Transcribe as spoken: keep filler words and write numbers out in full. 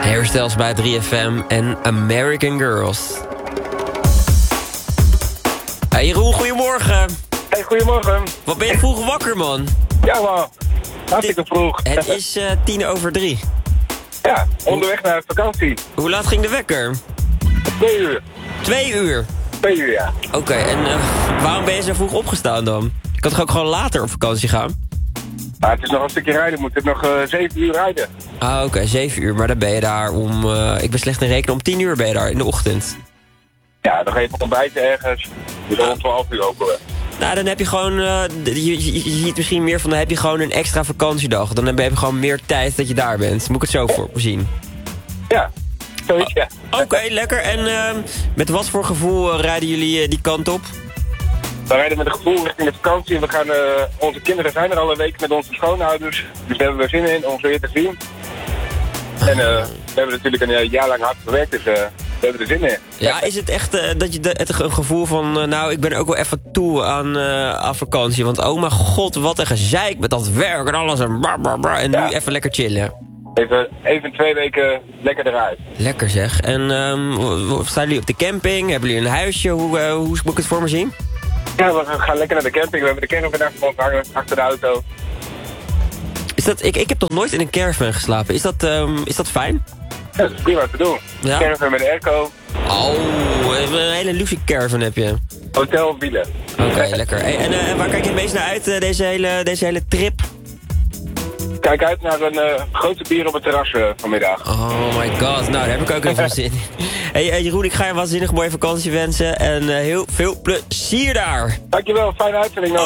Hairstyles bij drie F M en American Girls. Hey Jeroen, goedemorgen. Hey, goedemorgen. Wat ben je vroeg wakker, man? Ja, man. Hartstikke vroeg. Het is uh, tien over drie. Ja, onderweg naar vakantie. Hoe laat ging de wekker? Twee uur. Twee uur? Twee uur, ja. Oké, okay, en uh, waarom ben je zo vroeg opgestaan dan? Je kan toch ook gewoon later op vakantie gaan? Ah, het is nog een stukje rijden. Moet het nog uh, zeven uur rijden. Ah, oké, okay, zeven uur. Maar dan ben je daar om... Uh, ik ben slecht in rekenen. Om tien uur ben je daar in de ochtend. Ja, dan ga je ontbijten ergens. Dus om twaalf uur open. Nou, dan heb je gewoon... Uh, je, je, je ziet misschien meer van... Dan heb je gewoon een extra vakantiedag. Dan heb je gewoon meer tijd dat je daar bent. Moet ik het zo voor zien? Ja, zoiets, ja. Oké, okay, lekker. En uh, met wat voor gevoel uh, rijden jullie uh, die kant op? We rijden met een gevoel richting de vakantie. En we gaan, uh, onze kinderen zijn er al een week met onze schoonouders. Dus daar hebben we zin in om ze weer te zien. En uh, we hebben natuurlijk een jaar lang hard gewerkt, dus uh, we hebben er zin in. Ja, is het echt uh, dat je de, het een gevoel van... Uh, nou, ik ben ook wel even toe aan, uh, aan vakantie. Want oh mijn god, wat een gezeik met dat werk en alles. En, bra, bra, bra, en ja. Nu even lekker chillen. Even, even twee weken lekker eruit. Lekker zeg. En um, staan jullie op de camping? Hebben jullie een huisje? Hoe, uh, hoe moet ik het voor me zien? Ja, we gaan lekker naar de camping. We hebben de caravan achter ons hangen, achter de auto. Is dat, ik, ik heb nog nooit in een caravan geslapen. Is dat, um, is dat fijn? Ja, dat is prima te doen. Ja? Caravan met airco. Oh, een hele luxe caravan heb je. Hotel, wielen. Oké, okay, lekker. Hey, en uh, waar kijk je het meest naar uit, uh, deze, hele, deze hele trip? Kijk uit naar een uh, grote bier op het terras uh, vanmiddag. Oh my god, nou daar heb ik ook even zin in. Hey uh, Jeroen, ik ga je een waanzinnig mooie vakantie wensen. En uh, heel veel plezier daar. Dankjewel, fijne uitzending nog.